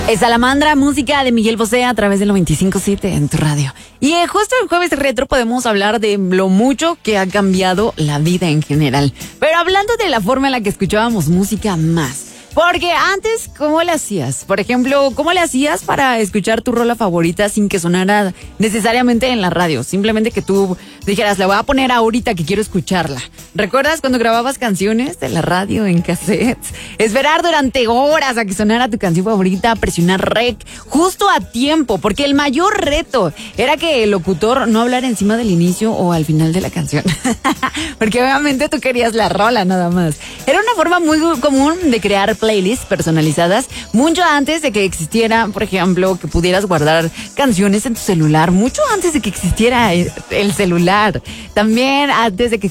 Salamandra, música de Miguel Bosé a través del 95.7 en tu radio. Y justo en Jueves Retro podemos hablar de lo mucho que ha cambiado la vida en general. Pero hablando de la forma en la que escuchábamos música más. Porque antes, ¿cómo le hacías? Por ejemplo, ¿cómo le hacías para escuchar tu rola favorita sin que sonara necesariamente en la radio? Simplemente que tú dijeras, la voy a poner ahorita que quiero escucharla. ¿Recuerdas cuando grababas canciones de la radio en cassettes? Esperar durante horas a que sonara tu canción favorita, presionar rec justo a tiempo, porque el mayor reto era que el locutor no hablara encima del inicio o al final de la canción. Porque obviamente tú querías la rola nada más. Era una forma muy común de crear playlists personalizadas mucho antes de que existiera, por ejemplo, que pudieras guardar canciones en tu celular, mucho antes de que existiera el celular, también antes de que